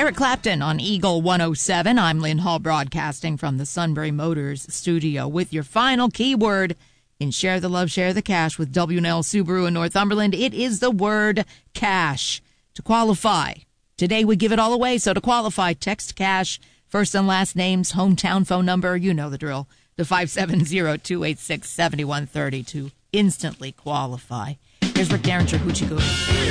Eric Clapton on Eagle 107. I'm Lynn Hall, broadcasting from the Sunbury Motors studio with your final keyword in Share the Love, Share the Cash with W&L Subaru in Northumberland. It is the word cash. To qualify, today we give it all away. So to qualify, text cash, first and last names, hometown phone number, you know the drill, to 570-286-7130 to instantly qualify. Here's Rick Derringer, Hoochie Coochie.